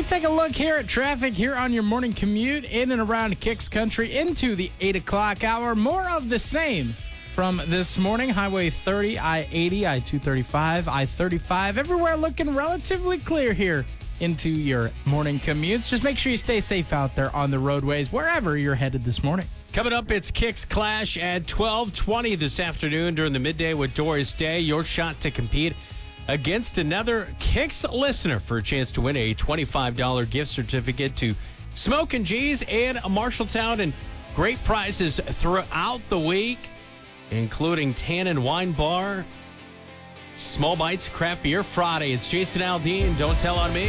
Let's take a look here at traffic here on your morning commute in and around Kicks Country into the 8 o'clock hour. More of the same from this morning. Highway 30, I-80, I-235, I-35. Everywhere looking relatively clear here into your morning commutes. Just make sure you stay safe out there on the roadways, wherever you're headed this morning. Coming up, it's Kicks Clash at 12:20 this afternoon during the midday with Doris Day. Your shot to compete against another Kicks listener for a chance to win a $25 gift certificate to Smokin' G's and Marshalltown, and great prizes throughout the week, including Tannin Wine Bar, Small Bites Craft Beer Friday. It's Jason Aldean. Don't tell on me.